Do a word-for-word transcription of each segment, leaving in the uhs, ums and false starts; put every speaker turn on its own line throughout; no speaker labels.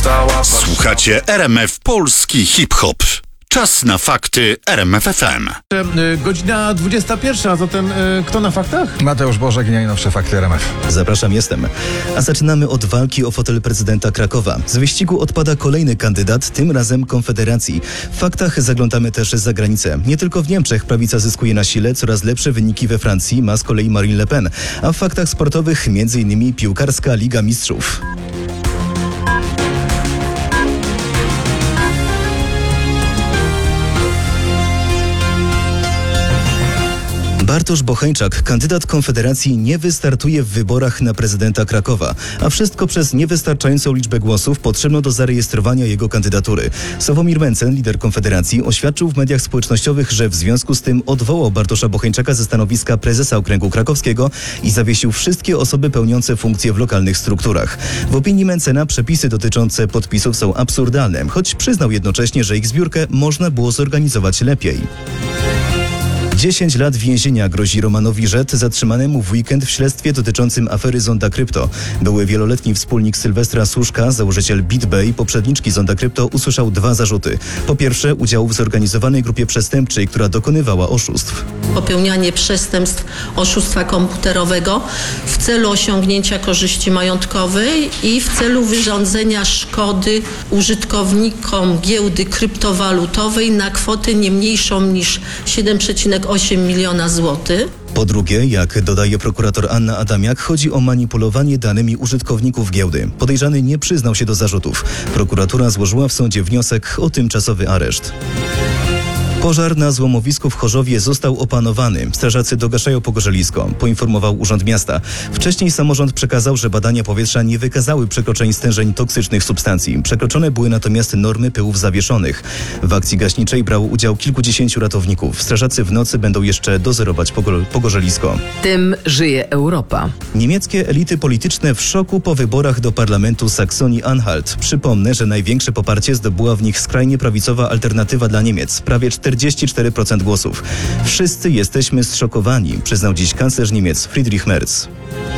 cała.
Słuchacie R M F Polski Hip-Hop. Czas na fakty R M F F M.
Godzina dwudziesta pierwsza, a zatem y, kto na faktach?
Mateusz Bożek i najnowsze fakty R M F.
Zapraszam, jestem. A zaczynamy od walki o fotel prezydenta Krakowa. Z wyścigu odpada kolejny kandydat, tym razem Konfederacji. W faktach zaglądamy też za granicę. Nie tylko w Niemczech prawica zyskuje na sile, coraz lepsze wyniki we Francji ma z kolei Marine Le Pen. A w faktach sportowych między innymi piłkarska Liga Mistrzów. Bartosz Bocheńczak, kandydat Konfederacji, nie wystartuje w wyborach na prezydenta Krakowa, a wszystko przez niewystarczającą liczbę głosów potrzebną do zarejestrowania jego kandydatury. Sławomir Mencen, lider Konfederacji, oświadczył w mediach społecznościowych, że w związku z tym odwołał Bartosza Bocheńczaka ze stanowiska prezesa Okręgu Krakowskiego i zawiesił wszystkie osoby pełniące funkcje w lokalnych strukturach. W opinii Mencena przepisy dotyczące podpisów są absurdalne, choć przyznał jednocześnie, że ich zbiórkę można było zorganizować lepiej. dziesięć lat więzienia grozi Romanowi Rzet, zatrzymanemu w weekend w śledztwie dotyczącym afery Zonda Krypto. Były wieloletni wspólnik Sylwestra Suszka, założyciel BitBay, poprzedniczki Zonda Krypto, usłyszał dwa zarzuty. Po pierwsze, udział w zorganizowanej grupie przestępczej, która dokonywała oszustw.
Popełnianie przestępstw oszustwa komputerowego w celu osiągnięcia korzyści majątkowej i w celu wyrządzenia szkody użytkownikom giełdy kryptowalutowej na kwotę nie mniejszą niż siedem przecinek osiem miliona złotych.
Po drugie, jak dodaje prokurator Anna Adamiak, chodzi o manipulowanie danymi użytkowników giełdy. Podejrzany nie przyznał się do zarzutów. Prokuratura złożyła w sądzie wniosek o tymczasowy areszt. Pożar na złomowisku w Chorzowie został opanowany. Strażacy dogaszają pogorzelisko, poinformował Urząd Miasta. Wcześniej samorząd przekazał, że badania powietrza nie wykazały przekroczeń stężeń toksycznych substancji. Przekroczone były natomiast normy pyłów zawieszonych. W akcji gaśniczej brało udział kilkudziesięciu ratowników. Strażacy w nocy będą jeszcze dozorować pogo- pogorzelisko.
Tym żyje Europa.
Niemieckie elity polityczne w szoku po wyborach do parlamentu Saksonii-Anhalt. Przypomnę, że największe poparcie zdobyła w nich skrajnie prawicowa Alternatywa dla Niemiec. Prawie czterdzieści cztery procent głosów. Wszyscy jesteśmy zszokowani, przyznał dziś kanclerz Niemiec Friedrich Merz.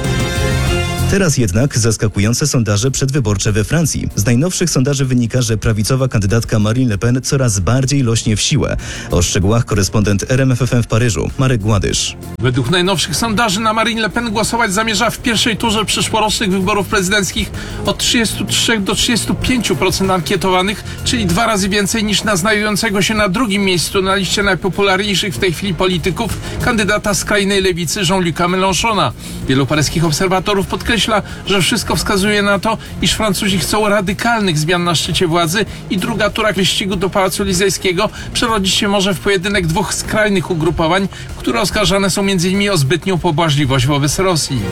Teraz jednak zaskakujące sondaże przedwyborcze we Francji. Z najnowszych sondaży wynika, że prawicowa kandydatka Marine Le Pen coraz bardziej rośnie w siłę. O szczegółach korespondent R M F F M w Paryżu, Marek Gładysz.
Według najnowszych sondaży na Marine Le Pen głosować zamierza w pierwszej turze przyszłorocznych wyborów prezydenckich od trzydziestu trzech do trzydziestu pięciu procent ankietowanych, czyli dwa razy więcej niż na znajdującego się na drugim miejscu na liście najpopularniejszych w tej chwili polityków kandydata skrajnej lewicy Jean-Luca Mélenchona. Wielu paryskich obserwatorów podkreśla, że wszystko wskazuje na to, iż Francuzi chcą radykalnych zmian na szczycie władzy i druga tura wyścigu do Pałacu Elizejskiego przerodzić się może w pojedynek dwóch skrajnych ugrupowań, które oskarżane są między innymi o zbytnią pobłażliwość wobec Rosji.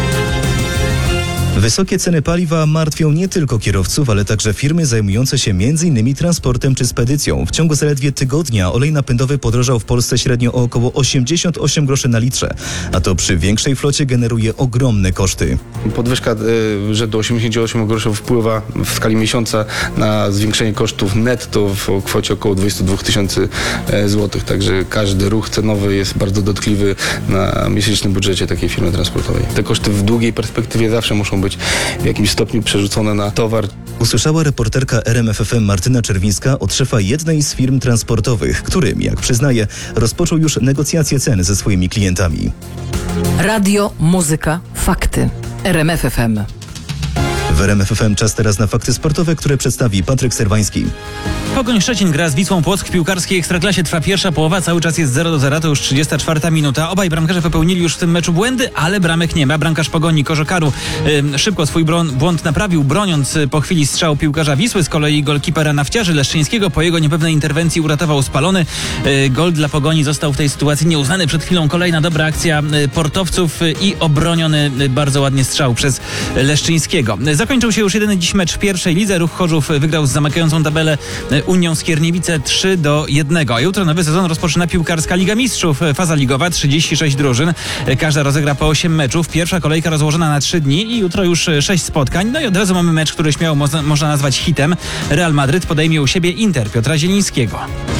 Wysokie ceny paliwa martwią nie tylko kierowców, ale także firmy zajmujące się między innymi transportem czy spedycją. W ciągu zaledwie tygodnia olej napędowy podrożał w Polsce średnio o około osiemdziesiąt osiem groszy na litrze, a to przy większej flocie generuje ogromne koszty.
Podwyżka y, rzędu osiemdziesiąt osiem groszy wpływa w skali miesiąca na zwiększenie kosztów netto w kwocie około dwadzieścia dwa tysiące złotych, także każdy ruch cenowy jest bardzo dotkliwy na miesięcznym budżecie takiej firmy transportowej. Te koszty w długiej perspektywie zawsze muszą być w jakimś stopniu przerzucone na towar.
Usłyszała reporterka R M F F M Martyna Czerwińska od szefa jednej z firm transportowych, który, jak przyznaje, rozpoczął już negocjacje cen ze swoimi klientami.
Radio, muzyka, fakty. R M F F M.
W R M F F M czas teraz na fakty sportowe, które przedstawi Patryk Serwański.
Pogoń Szczecin gra z Wisłą Płock w piłkarskiej Ekstraklasie. Trwa pierwsza połowa, cały czas jest zero do zera, to już trzydziesta czwarta minuta. Obaj bramkarze popełnili już w tym meczu błędy, ale bramek nie ma. Bramkarz Pogoni Kożokaru yy, szybko swój bron, błąd naprawił, broniąc po chwili strzału piłkarza Wisły. Z kolei golkipera Nawciarzy Leszczyńskiego po jego niepewnej interwencji uratował spalony. Yy, gol dla Pogoni został w tej sytuacji nieuznany. Przed chwilą kolejna dobra akcja yy, portowców yy, i obroniony yy, bardzo ładnie strzał przez Leszczyńskiego. Yy, zakończył się już jedyny dziś mecz w pierwszej lidze. Ruch Chorzów wygrał z zamykającą tabelę yy, Unią Skierniewice trzy do jednego. A jutro nowy sezon rozpoczyna piłkarska Liga Mistrzów. Faza ligowa, trzydzieści sześć drużyn. Każda rozegra po osiem meczów. Pierwsza kolejka rozłożona na trzy dni i jutro już sześć spotkań. No i od razu mamy mecz, który śmiało można, można nazwać hitem. Real Madryt podejmie u siebie Inter Piotra Zielińskiego.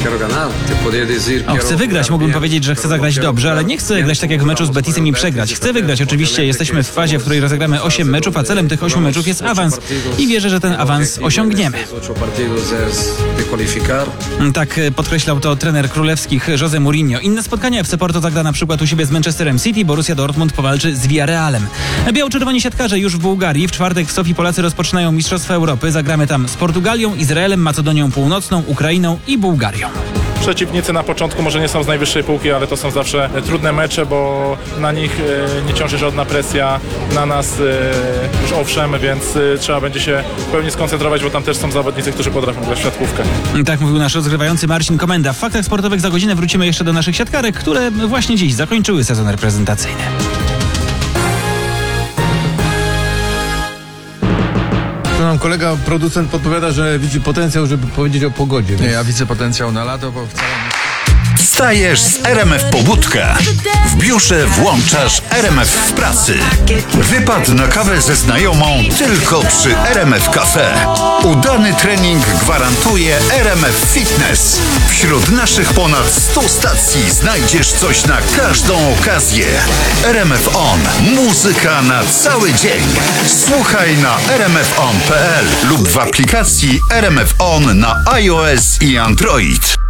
O, chcę wygrać, mógłbym powiedzieć, że chcę zagrać dobrze, ale nie chcę grać tak jak w meczu z Betisem i przegrać. Chcę wygrać. Oczywiście jesteśmy w fazie, w której rozegramy osiem meczów, a celem tych ośmiu meczów jest jest awans i wierzę, że ten awans osiągniemy. Tak podkreślał to trener królewskich Jose Mourinho. Inne spotkania F C Porto zagra na przykład u siebie z Manchesterem City, Borussia Dortmund powalczy z Villarrealem. Biało-czerwoni siatkarze już w Bułgarii. W czwartek w Sofii Polacy rozpoczynają Mistrzostwa Europy. Zagramy tam z Portugalią, Izraelem, Macedonią Północną, Ukrainą i Bułgarią.
Przeciwnicy na początku może nie są z najwyższej półki, ale to są zawsze trudne mecze, bo na nich nie ciąży żadna presja, na nas już owszem, więc trzeba będzie się w pełni skoncentrować, bo tam też są zawodnicy, którzy potrafią grać w siatkówkę.
Tak mówił nasz rozgrywający Marcin Komenda. W faktach sportowych za godzinę wrócimy jeszcze do naszych siatkarek, które właśnie dziś zakończyły sezon reprezentacyjny.
To nam kolega producent podpowiada, że widzi potencjał, żeby powiedzieć o pogodzie.
Nie,
Więc...
ja widzę potencjał na lato, bo wcale nie...
Wstajesz z R M F Pobudka. W biurze włączasz R M F w pracy. Wypad na kawę ze znajomą tylko przy R M F Cafe. Udany trening gwarantuje R M F Fitness. Wśród naszych ponad stu stacji znajdziesz coś na każdą okazję. R M F On. Muzyka na cały dzień. Słuchaj na r m f on kropka p l lub w aplikacji R M F On na iOS i Android.